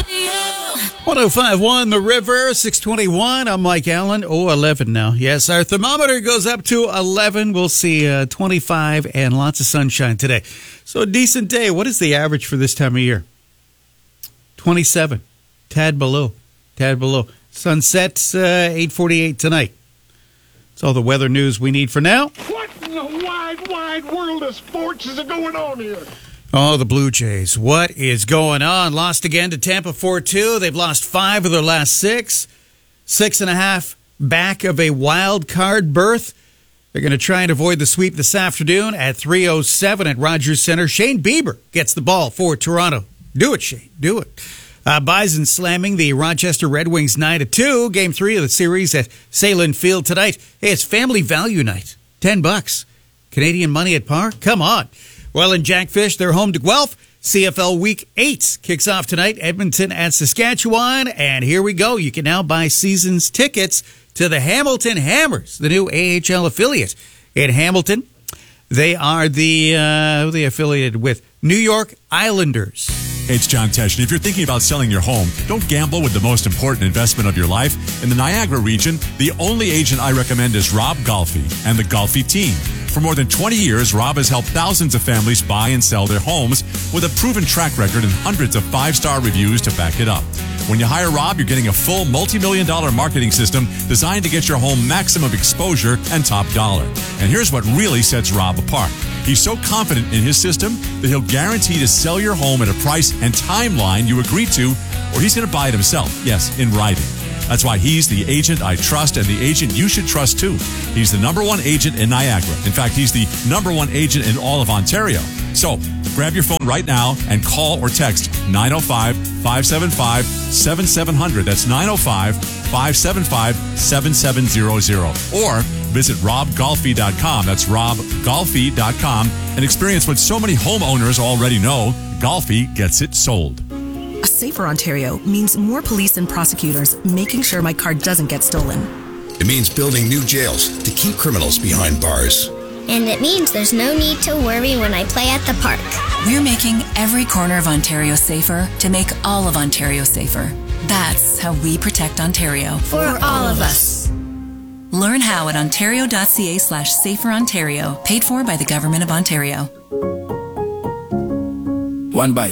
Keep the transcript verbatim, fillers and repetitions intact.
one oh five point one The River, six twenty-one. I'm Mike Allen. Oh, eleven now. Yes, our thermometer goes up to eleven. We'll see uh, twenty-five and lots of sunshine today. So a decent day. What is the average for this time of year? twenty-seven. Tad below. Tad below. Sunset's uh, eight forty-eight tonight. That's all the weather news we need for now. What in the wide, wide world of sports is going on here? Oh, the Blue Jays. What is going on? Lost again to Tampa four two. They've lost five of their last six. Six and a half back of a wild card berth. They're going to try and avoid the sweep this afternoon at three oh seven at Rogers Center. Shane Bieber gets the ball for Toronto. Do it, Shane. Do it. Uh, Bison slamming the Rochester Red Wings nine to two. Game three of the series at Salin Field tonight. Hey, it's family value night. Ten bucks. Canadian money at par? Come on. Well, in Jackfish, they're home to Guelph. C F L Week eight kicks off tonight. Edmonton at Saskatchewan. And here we go. You can now buy season's tickets to the Hamilton Hammers, the new A H L affiliate in Hamilton. They are the, uh, who are they affiliated with? New York Islanders. Hey, it's John Tesh, and if you're thinking about selling your home, don't gamble with the most important investment of your life. In the Niagara region, the only agent I recommend is Rob Golfi and the Golfi team. For more than twenty years, Rob has helped thousands of families buy and sell their homes with a proven track record and hundreds of five-star reviews to back it up. When you hire Rob, you're getting a full multi-million dollar marketing system designed to get your home maximum exposure and top dollar. And here's what really sets Rob apart. He's so confident in his system that he'll guarantee to sell your home at a price and timeline you agreed to, or he's going to buy it himself. Yes, in writing. That's why he's the agent I trust and the agent you should trust too. He's the number one agent in Niagara. In fact, he's the number one agent in all of Ontario. So grab your phone right now and call or text nine oh five, five seven five, seven seven zero zero. That's nine oh five, five seven five, seven seven zero zero. Or visit rob golfi dot com. That's rob golfi dot com and experience what so many homeowners already know. Golfi gets it sold. A safer Ontario means more police and prosecutors making sure my car doesn't get stolen. It means building new jails to keep criminals behind bars. And it means there's no need to worry when I play at the park. We're making every corner of Ontario safer to make all of Ontario safer. That's how we protect Ontario. For all of us. Learn how at ontario.ca slash safer Ontario. Paid for by the Government of Ontario. One bite.